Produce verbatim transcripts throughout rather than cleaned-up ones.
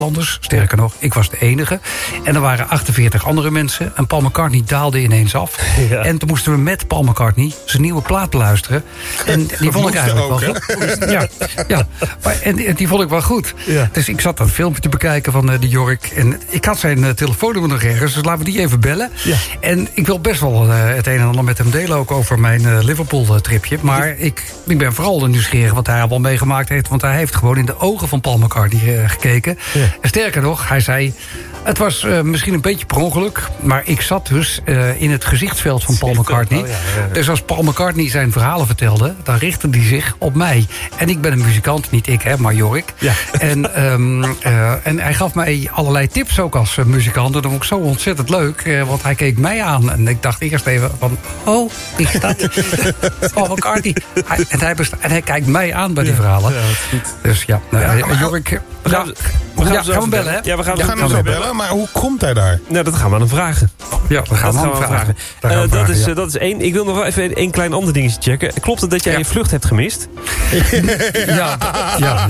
Anders, sterker nog, ik was de enige. En er waren achtenveertig andere mensen. En Paul McCartney daalde ineens af. Ja. En toen moesten we met Paul McCartney zijn nieuwe plaat beluisteren. En die vond ik eigenlijk ook, wel goed. Ja, ja. Maar, en die, die vond ik wel goed. Ja. Dus ik zat dat filmpje te bekijken van uh, de York. En ik had zijn uh, telefoonnummer nog ergens. Dus laten we die even bellen. Ja. En ik wil best wel uh, het een en ander met hem delen. Ook over mijn uh, Liverpool-tripje. Maar ik, ik ben vooral nieuwsgierig wat hij al wel meegemaakt heeft. Want hij heeft gewoon in de ogen van Paul McCartney uh, gekeken. Ja. En sterker nog, hij zei... Het was uh, misschien een beetje per ongeluk... maar ik zat dus uh, in het gezichtsveld van Paul McCartney. Oh, ja, ja, ja. Dus als Paul McCartney zijn verhalen vertelde... dan richtte hij zich op mij. En ik ben een muzikant, niet ik, hè, maar Jorik. Ja. En, um, uh, en hij gaf mij allerlei tips ook als uh, muzikant. En dat vond ik zo ontzettend leuk, uh, want hij keek mij aan. En ik dacht eerst even van... Oh, wie is dat? Paul McCartney. Hij, en, hij besta- en hij kijkt mij aan bij die verhalen. Ja, dus ja, uh, ja Jorik... We gaan, ja, we gaan, ja, gaan we bellen, hè? Ja, we gaan, ja, we gaan gaan zo zo bellen. bellen. Maar hoe komt hij daar? Nou, dat gaan we aan hem vragen. Ja, we gaan, dat gaan we vragen. vragen. Uh, dat, vragen is, ja. uh, dat is één. Ik wil nog wel even één klein ander dingetje checken. Klopt het dat jij ja. je vlucht hebt gemist? Ja, ja, ja.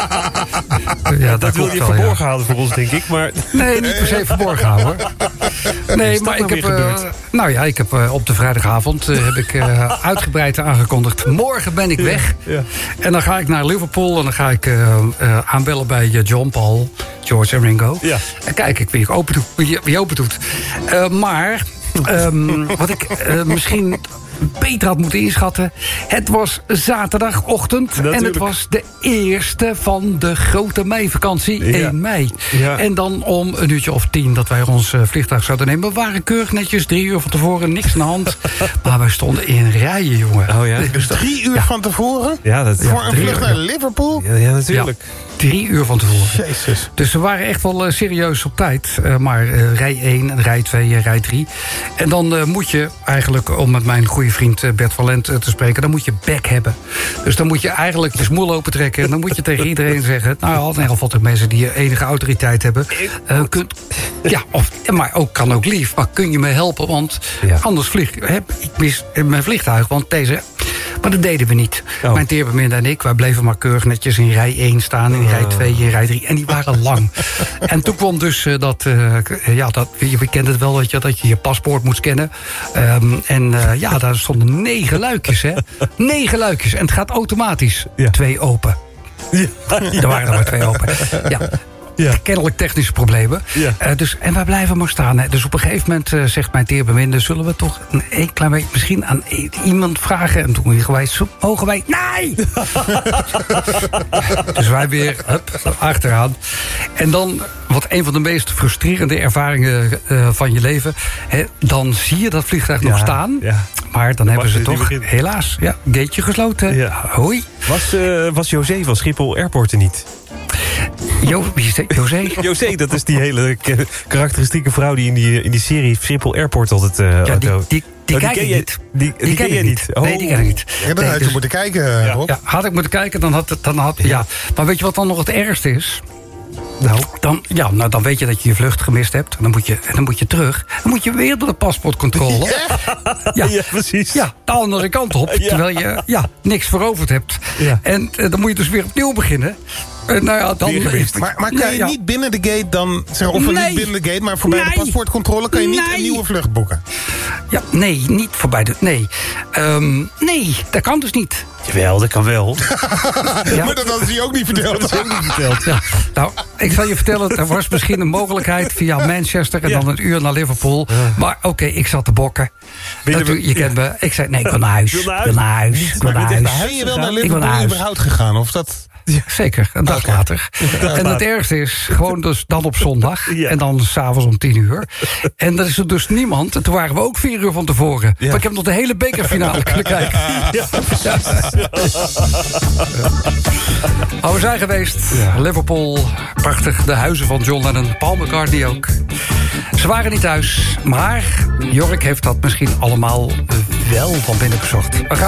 ja dat, dat wil je verborgen ja. houden voor ons, denk ik. Maar... Nee, niet per se verborgen houden, hoor. Nee, maar nou ik heb... Uh, nou ja, ik heb uh, op de vrijdagavond uh, heb ik uh, uitgebreid aangekondigd. Morgen ben ik weg. Ja, ja. En dan ga ik naar Liverpool en dan ga ik uh, uh, aanbellen bij uh, John, Paul, George en Ringo. Ja. En kijk ik wie ik open doe, wie, wie open doet. Uh, maar um, wat ik uh, misschien beter had moeten inschatten. Het was zaterdagochtend. Natuurlijk. En het was de eerste van de grote meivakantie, ja. één mei. Ja. En dan om een uurtje of tien dat wij ons uh, vliegtuig zouden nemen. We waren keurig netjes, drie uur van tevoren, niks aan de hand. Maar wij stonden in rijen, jongen. Oh ja? Dus drie uur ja. van tevoren? Ja, dat, voor ja, een vlucht naar Liverpool? Ja, ja natuurlijk. Ja. Drie uur van tevoren. Jezus. Dus we waren echt wel uh, serieus op tijd. Uh, maar uh, rij één, en rij twee, uh, rij drie. En dan uh, moet je eigenlijk, om met mijn goede vriend uh, Bert van Lent uh, te spreken... dan moet je bek hebben. Dus dan moet je eigenlijk je smoel open trekken... en dan moet je tegen iedereen zeggen... nou, in ieder geval tegen mensen die enige autoriteit hebben... Uh, kunt, ja, of, maar ook kan ook lief. Maar kun je me helpen, want ja. anders vlieg heb ik mis mijn vliegtuig. Want deze... Maar dat deden we niet. Oh. Mijn teerbeminde en ik, wij bleven maar keurig netjes in rij één staan... in rij twee, in rij drie. En die waren lang. En toen kwam dus uh, dat... Uh, ja, dat je, je kent het wel, dat je, dat je je paspoort moet scannen. Um, en uh, ja, daar stonden negen luikjes, hè. Negen luikjes. En het gaat automatisch. Ja. Twee open. Ja. Er waren er maar twee open. Ja. Ja. Kennelijk technische problemen. Ja. Uh, dus, en wij blijven maar staan. Hè. Dus op een gegeven moment uh, zegt mijn teerbeminde... zullen we toch een, een klein beetje misschien aan iemand vragen? En toen wij, mogen wij... Nee! Dus wij weer hup, achteraan. En dan, wat een van de meest frustrerende ervaringen uh, van je leven... Hè, dan zie je dat vliegtuig ja. nog staan... Ja. Maar dan hebben ze toch, helaas, ja, gateje gesloten. Ja. Hoi. Was, uh, was José van Schiphol Airport er niet? Jo, wie is dat? José? José, dat is die hele karakteristieke vrouw... die in die, in die serie Schiphol Airport altijd... Uh, ja, die, die, die, die kijk ik niet. Die, die, die ken je niet? Oh. Nee, die ken ik niet. Ja, dan nee, had je dus, moeten kijken, ja. Rob. Ja, had ik moeten kijken, dan had het... Dan had, ja. Maar weet je wat dan nog het ergste is? Nou, dan, ja, nou, dan weet je dat je je vlucht gemist hebt. En dan moet je, en dan moet je terug. Dan moet je weer door de paspoortcontrole. Ja, ja, ja precies. Ja, de andere kant op. Ja. Terwijl je ja, niks veroverd hebt. Ja. En uh, dan moet je dus weer opnieuw beginnen. Uh, nou ja, dan, maar, maar kan nee, je ja. niet binnen de gate dan... Zeg, of nee. niet binnen de gate, maar voorbij nee. de paspoortcontrole... kan je niet nee. een nieuwe vlucht boeken? Ja, nee, niet voorbij de... Nee, um, nee dat kan dus niet. Jawel, dat kan wel. Ja. Maar dat had hij ook niet verteld. Dat had hij ook niet verteld. Ja. Nou, ik zal je vertellen, er was misschien een mogelijkheid... via Manchester en ja. dan een uur naar Liverpool. Ja. Maar oké, okay, ik zat te bokken. Dat, we, je kent me. Ik zei, nee, ik wil naar huis. Ik wil naar huis. Ik wil naar huis. Ben je wel naar Liverpool überhaupt gegaan? Of dat... Ja, zeker, een dag okay. later. Ja, en het ergste is, gewoon dus dan op zondag. Ja. En dan s'avonds om tien uur. En er is er dus niemand. En toen waren we ook vier uur van tevoren. Ja. Maar ik heb nog de hele bekerfinale kunnen kijken. Ja. Ja. Maar we zijn geweest. Ja. Liverpool, prachtig. De huizen van John Lennon, Paul McCartney ook. Ze waren niet thuis. Maar Jorik heeft dat misschien allemaal wel van binnen bezocht.